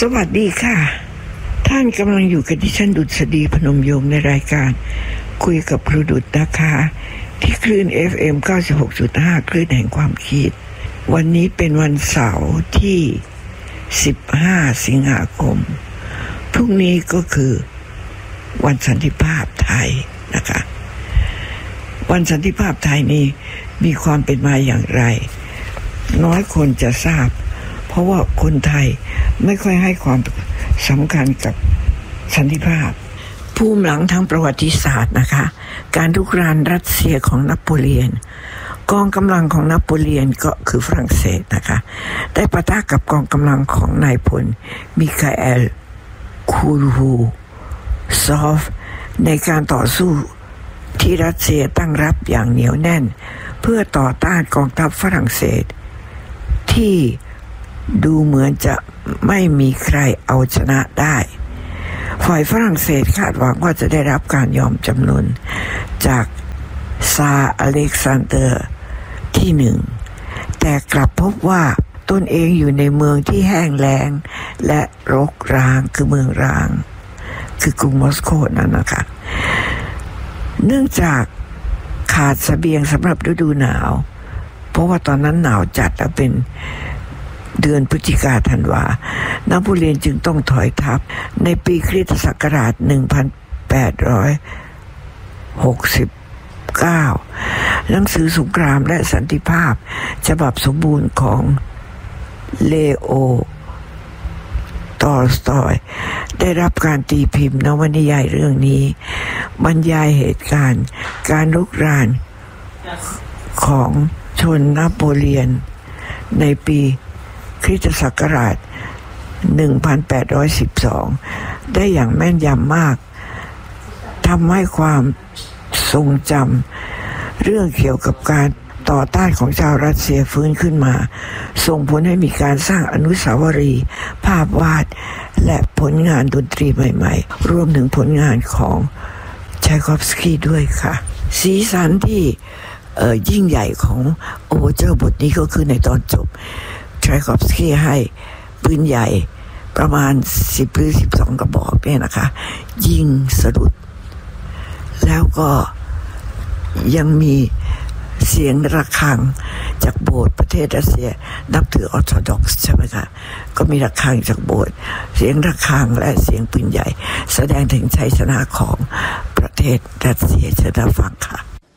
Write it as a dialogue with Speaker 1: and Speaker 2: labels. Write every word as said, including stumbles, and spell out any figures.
Speaker 1: สวัสดีค่ะท่านกำลังอยู่กับดิฉันดุษฎีพนมยงค์ในรายการคุยกับครูดุษนะคะที่คลื่น เอฟ เอ็ม เก้าสิบหกจุดห้า คลื่นแห่งความคิดวันนี้เป็นวันเสาร์ที่สิบห้าสิงหาคมพรุ่งนี้ก็คือวันสันติภาพไทยนะคะวันสันติภาพไทยนี้มีความเป็นมาอย่างไรน้อยคนจะทราบเพราะว่าคนไทยไม่ค่อยให้ความสำคัญกับสันติภาพภูมิหลังทางประวัติศาสตร์นะคะการรุกรานรัสเซียของนโปเลียนกองกำลังของนโปเลียนก็คือฝรั่งเศสนะคะได้ปะทะกับกองกำลังของนายพลมิคาเอลคูรูซอฟในการต่อสู้ที่รัสเซียตั้งรับอย่างเหนียวแน่นเพื่อต่อต้านกองทัพฝรั่งเศสที่ดูเหมือนจะไม่มีใครเอาชนะได้ฝ่ายฝรั่งเศสคาดหวังว่าจะได้รับการยอมจำนนจากซาร์อเล็กซานเดอร์ที่หนึ่งแต่กลับพบว่าตนเองอยู่ในเมืองที่แห้งแล้งและรกร้างคือเมืองร้างคือกรุงมอสโกนั่นนะคะเนื่องจากขาดเสบียงสำหรับฤดูหนาวเพราะว่าตอนนั้นหนาวจัดและเป็นเดือนพฤศจิกาธันวานโปเลียนจึงต้องถอยทัพในปีคริสตศักราชหนึ่งพันแปดร้อยหกสิบเก้าหนังสือสงครามและสันติภาพฉบับสมบูรณ์ของเลโอตอลสตอยได้รับการตีพิมพ์นวนิยายเรื่องนี้บรรยายเหตุการณ์การรุกรานของชนนโปเลียนในปีคริสตศักราชหนึ่งพันแปดร้อยสิบสองได้อย่างแม่นยำมากทำให้ความทรงจำเรื่องเกี่ยวกับการต่อต้านของชาวรัสเซียฟื้นขึ้นมาส่งผลให้มีการสร้างอนุสาวรีย์ภาพวาดและผลงานดนตรีใหม่ๆรวมถึงผลงานของไชคอฟสกี้ด้วยค่ะสีสันที่เอ่อยิ่งใหญ่ของโอเวอร์เจอร์บทนี้ก็คือในตอนจบไชคอฟสกี้ให้ปืนใหญ่ประมาณสิบหรือสิบสองกระบอกเนี่ยนะคะยิงสะดุดแล้วก็ยังมีเสียงระฆังจากโบสถ์ประเทศรัสเซียนับถือออร์โธดอกซ์ใช่ไหมคะก็มีระฆังจากโบสถ์เสียงระฆังและเสียงปืนใหญ่แสดงถึงชัยชนะของประเทศรัสเซียเชิญรับฟังค่ะ